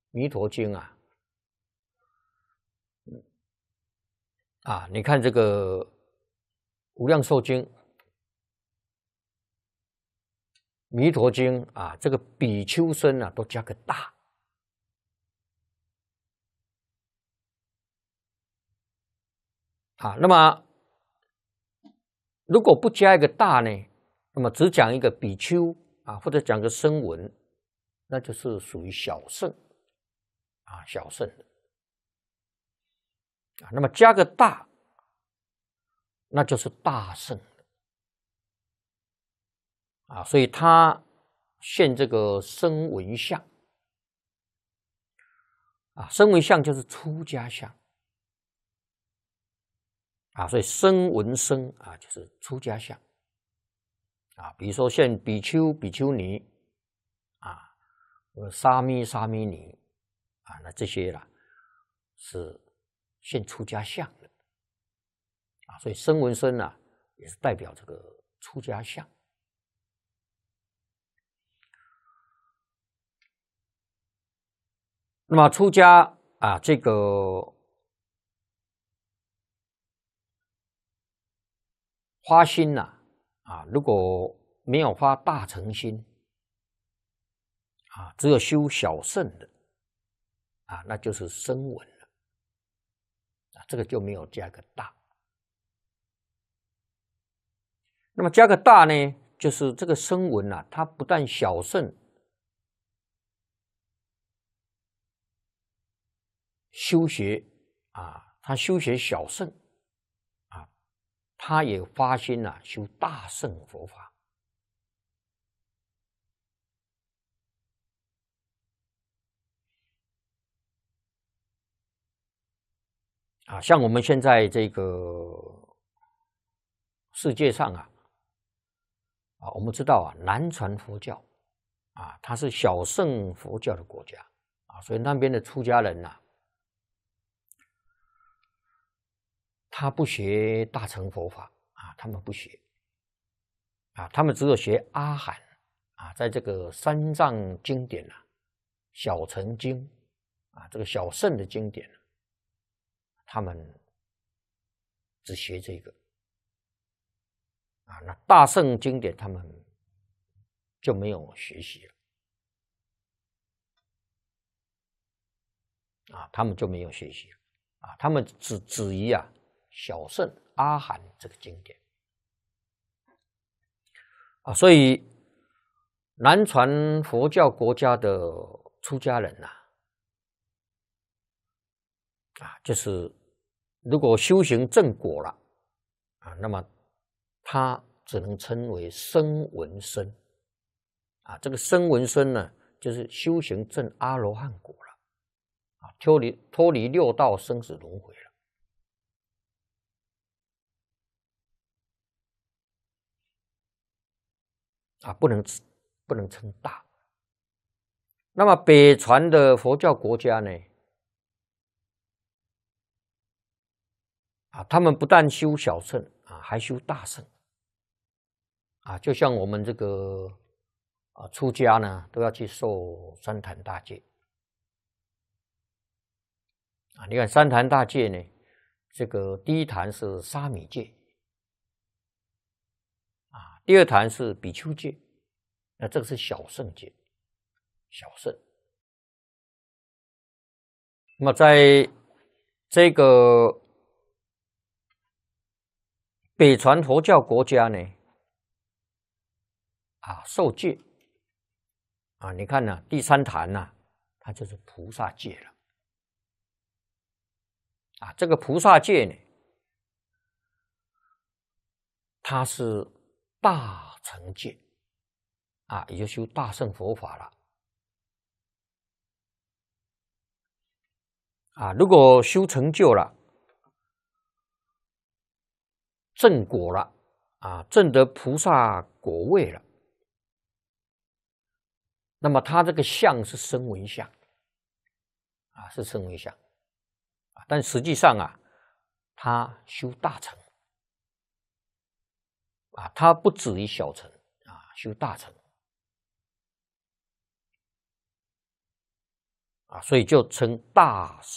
弥陀经你看这个无量寿经、弥陀经这个比丘僧都加个大那么如果不加一个大呢，那么只讲一个比丘或者讲个声闻，那就是属于小乘小乘的那么加个大，那就是大乘的所以他现这个声闻相声闻相就是出家相所以声闻僧就是出家相比如说现比丘、比丘尼沙弥、沙弥尼那这些啦是现出家相的所以声闻僧也是代表这个出家相。那么出家这个发心如果没有发大乘心只有修小乘的那就是声闻了这个就没有加个大。那么加个大呢，就是这个声闻它不但小乘修学他修学小乘他也发心修大乘佛法像我们现在这个世界上我们知道南传佛教它是小乘佛教的国家所以那边的出家人他不学大乘佛法他们不学他们只有学阿含在这个三藏经典小乘经这个小乘的经典他们只学这个那大乘经典他们就没有学习了他们就没有学习了他们只于小乘阿含这个经典所以南传佛教国家的出家人就是如果修行正果了那么他只能称为声闻僧这个声闻僧呢，就是修行正阿罗汉果了脱离六道生死轮回了不能称大。那么北传的佛教国家呢他们不但修小乘还修大乘就像我们这个出家呢都要去受三坛大戒你看三坛大戒呢，这个第一坛是沙弥戒第二坛是比丘戒，那这个是小乘戒，小乘。那么在这个北传佛教国家呢受戒你看第三坛它就是菩萨戒了这个菩萨戒呢它是大乘戒也就修大乘佛法了如果修成就了正果了证得菩萨果位了，那么他这个相是声闻相是声闻相但实际上他修大乘他不止于小乘修大乘所以就称大